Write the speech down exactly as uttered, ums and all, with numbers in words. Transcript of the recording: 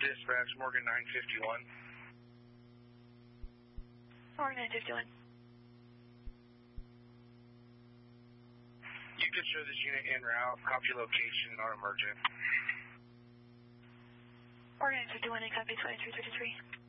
Dispatch, Morgan nine fifty-one. Morgan nine fifty-one. You could show this unit en route, copy location, not emergent. Morgan nine fifty-one, and copy twenty-three thirty-three.